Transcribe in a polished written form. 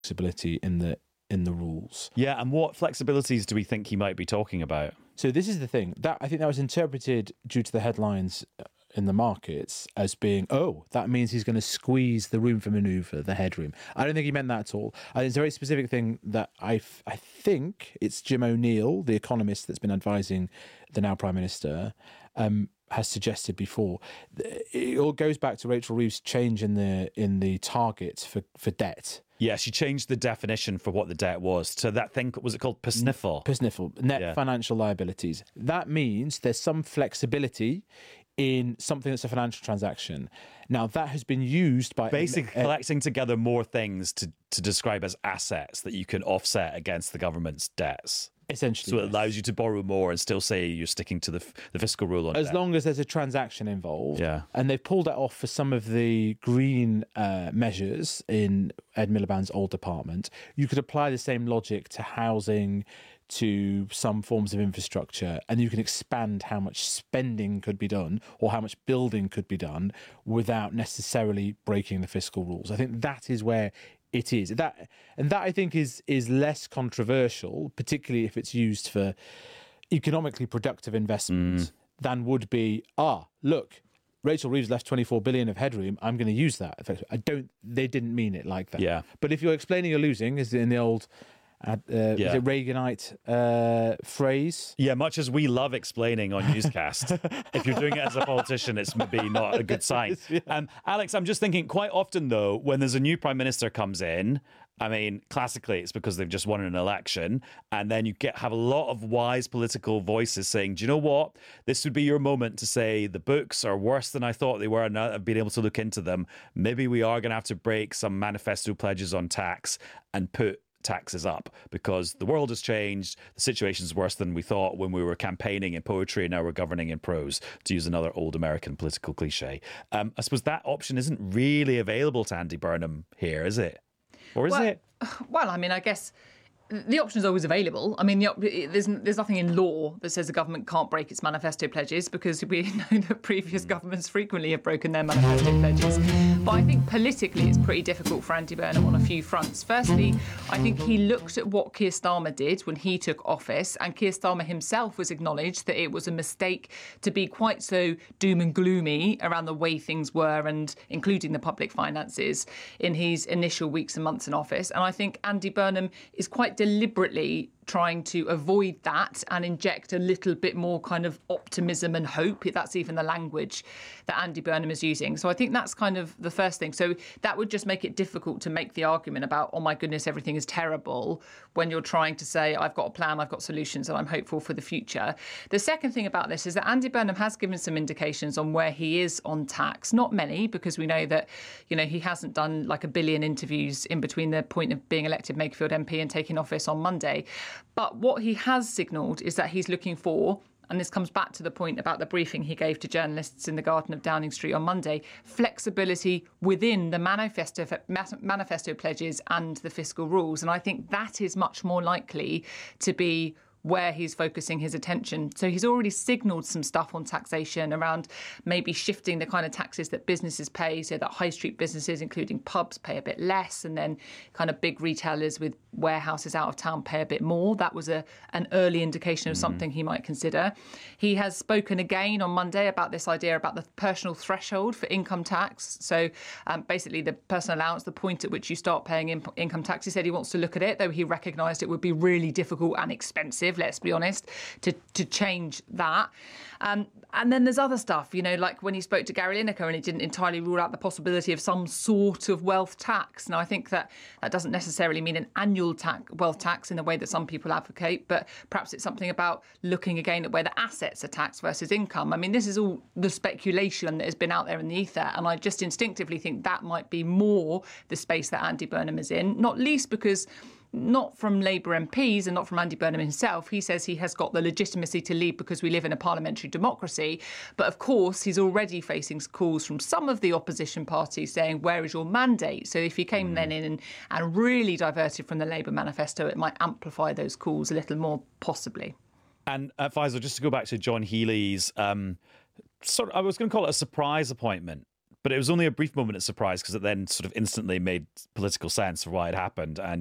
flexibility in the rules. Yeah, and what flexibilities do we think he might be talking about? So this is the thing that I think that was interpreted due to the headlines in the markets as being, that means he's going to squeeze the room for manoeuvre, the headroom. I don't think he meant that at all. It's a very specific thing that I think it's Jim O'Neill, the economist that's been advising the now Prime Minister, has suggested before. It all goes back to Rachel Reeves' change in the target for debt. Yeah, she changed the definition for what the debt was to that thing, was it called PSNIFL? PSNIFL, net financial liabilities. That means there's some flexibility in something that's a financial transaction. Now, that has been used by... Basically collecting together more things to describe as assets that you can offset against the government's debts. Essentially. So it allows you to borrow more and still say you're sticking to the fiscal rule on as debt. long as there's a transaction involved. Yeah. And they've pulled that off for some of the green measures in Ed Miliband's old department. You could apply the same logic to housing, to some forms of infrastructure, and you can expand how much spending could be done or how much building could be done without necessarily breaking the fiscal rules. I think that is where it is. That I think is less controversial, particularly if it's used for economically productive investment, than would be, look, Rachel Reeves left 24 billion of headroom, I'm going to use that. They didn't mean it like that. Yeah. But if you're explaining you're losing, is in the old is it Reaganite phrase? Yeah, much as we love explaining on newscast, if you're doing it as a politician, it's maybe not a good sign. Alex, I'm just thinking quite often, though, when there's a new prime minister comes in, I mean, classically, it's because they've just won an election. And then you have a lot of wise political voices saying, do you know what? This would be your moment to say the books are worse than I thought they were. And now that I've been able to look into them, maybe we are going to have to break some manifesto pledges on tax and put taxes up because the world has changed. The situation's worse than we thought when we were campaigning in poetry and now we're governing in prose, to use another old American political cliche. I suppose that option isn't really available to Andy Burnham here, is it? Or is it? Well, I mean, I guess the option is always available. I mean, there's nothing in law that says the government can't break its manifesto pledges, because we know that previous governments frequently have broken their manifesto pledges. But I think politically it's pretty difficult for Andy Burnham on a few fronts. Firstly, I think he looked at what Keir Starmer did when he took office, and Keir Starmer himself was acknowledged that it was a mistake to be quite so doom and gloomy around the way things were, and including the public finances, in his initial weeks and months in office. And I think Andy Burnham is quite deliberately trying to avoid that and inject a little bit more kind of optimism and hope. That's even the language that Andy Burnham is using. So I think that's kind of the first thing. So that would just make it difficult to make the argument about, oh my goodness, everything is terrible, when you're trying to say, I've got a plan, I've got solutions, and I'm hopeful for the future. The second thing about this is that Andy Burnham has given some indications on where he is on tax. Not many, because we know that, he hasn't done like 1 billion interviews in between the point of being elected Makerfield MP and taking office on Monday. But what he has signalled is that he's looking for, and this comes back to the point about the briefing he gave to journalists in the Garden of Downing Street on Monday, flexibility within the manifesto pledges and the fiscal rules. And I think that is much more likely to be where he's focusing his attention. So he's already signalled some stuff on taxation around maybe shifting the kind of taxes that businesses pay, so that high street businesses, including pubs, pay a bit less, and then kind of big retailers with warehouses out of town pay a bit more. That was an early indication of something he might consider. He has spoken again on Monday about this idea about the personal threshold for income tax. So basically the personal allowance, the point at which you start paying income tax. He said he wants to look at it, though he recognised it would be really difficult and expensive, let's be honest, to change that. And then there's other stuff, like when he spoke to Gary Lineker and he didn't entirely rule out the possibility of some sort of wealth tax. Now, I think that doesn't necessarily mean an annual wealth tax in the way that some people advocate, but perhaps it's something about looking again at where the assets are taxed versus income. I mean, this is all the speculation that has been out there in the ether, and I just instinctively think that might be more the space that Andy Burnham is in, not least because not from Labour MPs and not from Andy Burnham himself. He says he has got the legitimacy to lead because we live in a parliamentary democracy. But of course, he's already facing calls from some of the opposition parties saying, where is your mandate? So if he came then in and really diverted from the Labour manifesto, it might amplify those calls a little more, possibly. And Faisal, just to go back to John Healey's I was going to call it a surprise appointment, But it was only a brief moment of surprise because it then sort of instantly made political sense for why it happened. And